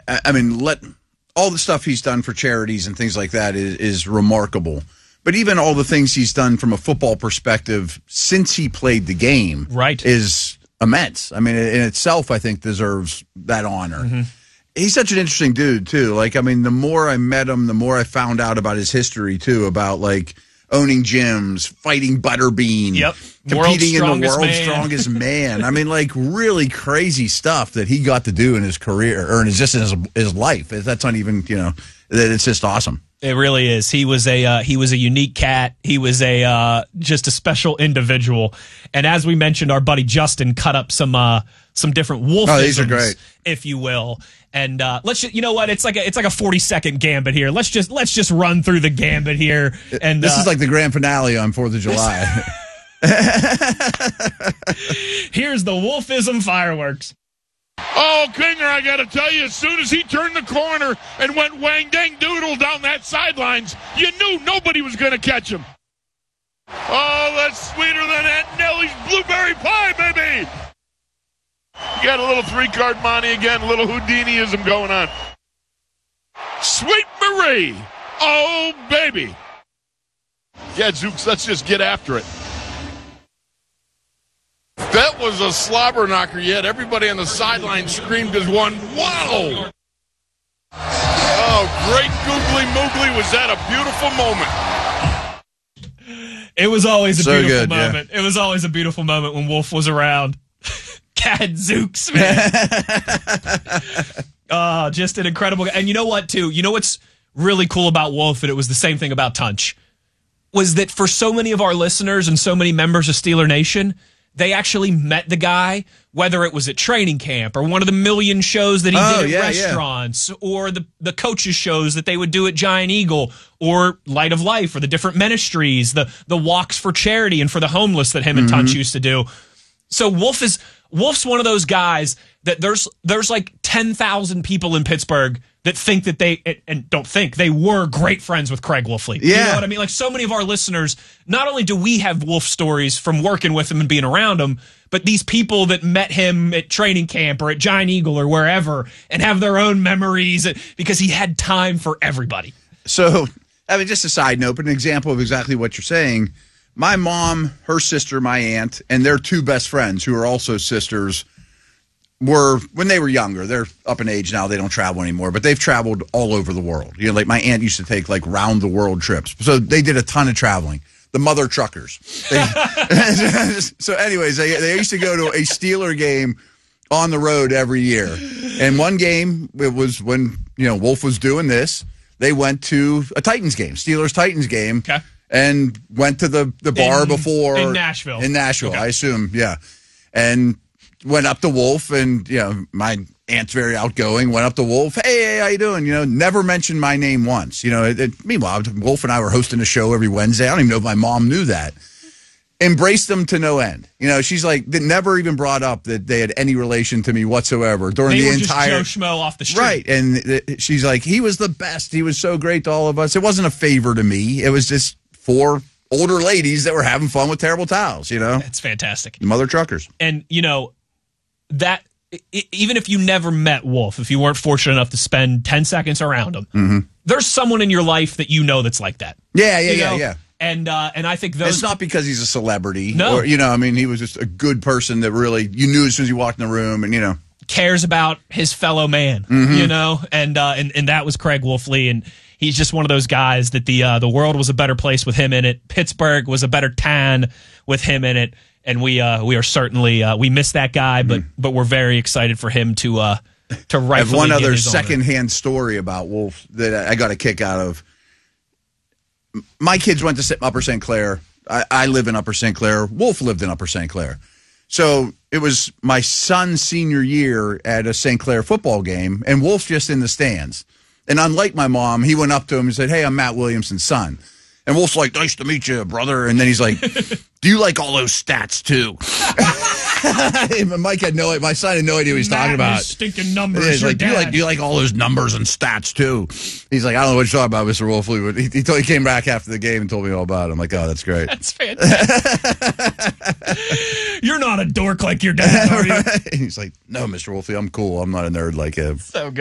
I mean, all the stuff he's done for charities and things like that is remarkable. But even all the things he's done from a football perspective since he played the game is immense. I mean, in itself, I think deserves that honor. Mm-hmm. He's such an interesting dude, too. Like, I mean, the more I met him, the more I found out about his history, too, about, like, owning gyms, fighting Butterbean, competing in the world's strongest man. I mean, like, really crazy stuff that he got to do in his career, or in his life. That's not even, it's just awesome. It really is. He was a unique cat. He was just a special individual. And as we mentioned, our buddy Justin cut up some different Wolfisms, these are great, if you will. And let's just, you know what? It's like a 40-second gambit here. Let's just run through the gambit here. And this is like the grand finale on 4th of July. Here's the Wolfism fireworks. Oh, Kinger, I got to tell you, as soon as he turned the corner and went wang-dang-doodle down that sidelines, you knew nobody was going to catch him. Oh, that's sweeter than Aunt Nellie's blueberry pie, baby. You got a little three-card money again, a little Houdiniism going on. Sweet Marie. Oh, baby. Yeah, Zooks, let's just get after it. That was a slobber knocker, yet everybody on the sideline screamed as one, wow! Oh, great googly moogly, was that a beautiful moment. It was always a beautiful moment. Yeah. It was always a beautiful moment when Wolf was around. Gad Zooks, man. Just an incredible guy. And you know what, too? You know what's really cool about Wolf, and it was the same thing about Tunch, was that for so many of our listeners and so many members of Steeler Nation, they actually met the guy, whether it was at training camp or one of the million shows that he did at restaurants or the coaches shows that they would do at Giant Eagle or Light of Life or the different ministries, the walks for charity and for the homeless that him and Tunch used to do. So Wolf's one of those guys that there's like 10,000 people in Pittsburgh that think that they were great friends with Craig Wolfley. Yeah. You know what I mean? Like so many of our listeners, not only do we have Wolf stories from working with him and being around him, but these people that met him at training camp or at Giant Eagle or wherever and have their own memories because he had time for everybody. So, I mean, just a side note, but an example of exactly what you're saying. My mom, her sister, my aunt, and their two best friends, who are also sisters, were, when they were younger, they're up in age now, they don't travel anymore, but they've traveled all over the world. You know, like my aunt used to take like round the world trips. So they did a ton of traveling. The mother truckers. So anyways, they used to go to a Steeler game on the road every year. And one game, it was when, Wolf was doing this, they went to a Titans game, Steelers-Titans game. Okay. And went to the bar before. In Nashville. In Nashville, okay. I assume, yeah. And went up to Wolf, and, my aunt's very outgoing, went up to Wolf, hey, how you doing? Never mentioned my name once. Meanwhile, Wolf and I were hosting a show every Wednesday. I don't even know if my mom knew that. Embraced them to no end. She's like, they never even brought up that they had any relation to me whatsoever during the entire. Just Joe Schmo off the street. Right. And she's like, he was the best. He was so great to all of us. It wasn't a favor to me. It was just 4 older ladies that were having fun with terrible towels, It's fantastic. Mother truckers. And, that even if you never met Wolf, if you weren't fortunate enough to spend 10 seconds around him, there's someone in your life that that's like that. Yeah. And I think those. It's not because he's a celebrity. No. Or, he was just a good person that really, you knew as soon as you walked in the room and, cares about his fellow man, and that was Craig Wolfley. And he's just one of those guys that the world was a better place with him in it. Pittsburgh was a better town with him in it. And we are certainly we miss that guy, but we're very excited for him to rightfully. I have one other his secondhand story about Wolf that I got a kick out of. My kids went to Upper St. Clair. I live in Upper St. Clair. Wolf lived in Upper St. Clair. So it was my son's senior year at a St. Clair football game, and Wolf just in the stands. And unlike my mom, he went up to him and said, hey, I'm Matt Williamson's son. And Wolf's like, nice to meet you, brother. And then he's like, do you like all those stats, too? Mike had my son had no idea what he was talking about. Stinking numbers. Yeah, he's like, do you like all those numbers and stats, too? He's like, I don't know what you're talking about, Mr. Wolfley. But he came back after the game and told me all about it. I'm like, oh, that's great. That's fantastic. You're not a dork like your dad, are you? He's like, no, Mr. Wolfley, I'm cool. I'm not a nerd like him. So good.